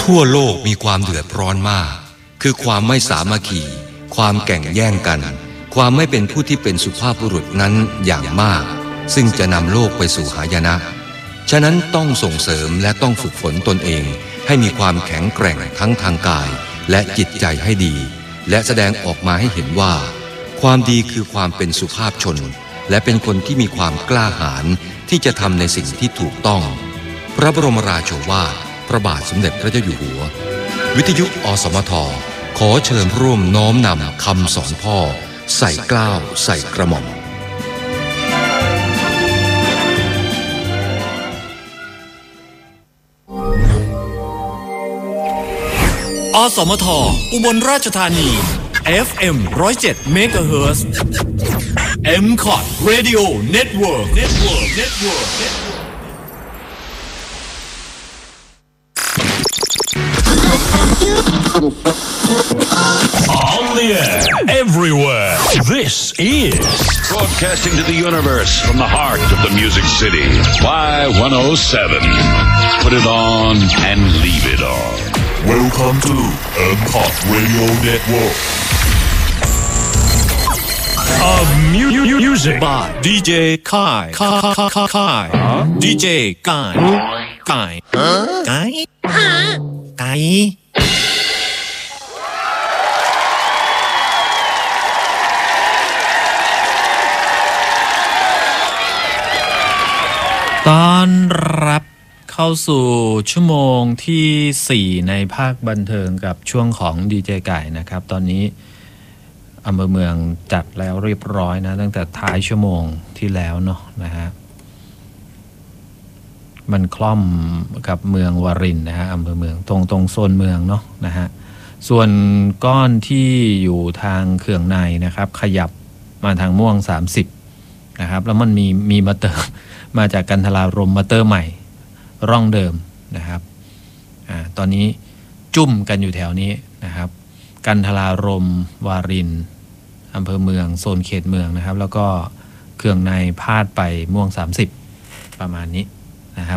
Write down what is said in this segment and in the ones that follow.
ทั่วโลกมีความเดือดร้อนมากคือความไม่สามัคคีความแข่งแย่งกันความไม่เป็นผู้ที่เป็นสุภาพบุรุษนั้นอย่างมากซึ่งจะนำโลกไปสู่หายนะฉะนั้นต้องส่งเสริมและต้องฝึกฝนตนเองให้มีความแข็งแกร่งทั้งทางกายและจิตใจให้ดีและแสดงออกมาให้เห็นว่าความดีคือความเป็นสุภาพชนและเป็นคนที่มีความกล้าหาญที่จะทำในสิ่งที่ถูกต้องพระบรมราโชวาทพระบาทสมเด็จพระเจ้าอยู่หัววิทยุอสมทขอเชิญร่วมน้อมนำคำสอนพ่อใส่เกล้าใส่กระหม่อมอสมทอุบลราชธานี FM 107 MHz MCOT Radio Network On the air, everywhere. This is broadcasting to the universe from the heart of the Music City. Y107. Put it on and leave it on. Welcome to MCOT Radio Network. Of music by DJ Kai. DJ Kai. Kai. ต้อนรับเข้าสู่ชั่วโมงที่4ในภาคบันเทิงกับช่วงของดีเจไก่นะครับตอนนี้อำเภอเมืองจัดแล้วเรียบร้อยนะตั้งแต่ท้ายชั่วโมงที่แล้วเนาะนะฮะมันคล่อมกับเมืองวารินนะฮะอำเภอเมืองตรงโซนเมืองเนาะนะฮะส่วนก้อนที่อยู่ทางเขื่องในนะครับขยับมาทางม่วง30นะครับแล้วมันมีมาเติมมาจากกันทรารมมาเตอร์ใหม่ร่องเดิมนะครับตอนนี้จุ่มกันอยู่แถวนี้นะครับกันทรารมวารินอำเภอเมืองโซนเขตเมืองนะครับแล้วก็เขื่องในพาดไปม่วง30ประมาณนี้นะครับ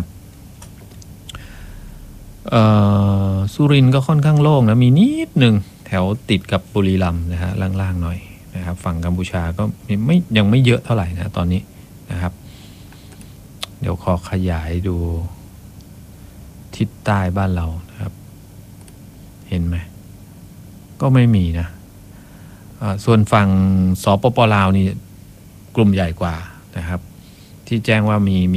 สุรินทร์ก็ค่อนข้างโล่งนะมีนิดหนึ่งแถวติดกับบุรีรัมย์นะฮะล่างๆหน่อยนะครับฝั่งกัมพูชาก็ยังไม่เยอะเท่าไหร่นะตอนนี้นะครับเดี๋ยวขอขยายดูทิศใต้บ้านเรานะครับเห็นไหมก็ไม่มีนะส่วนฝั่งสปป.ลาวนี่กลุ่มใหญ่กว่านะครับที่แจ้งว่ามี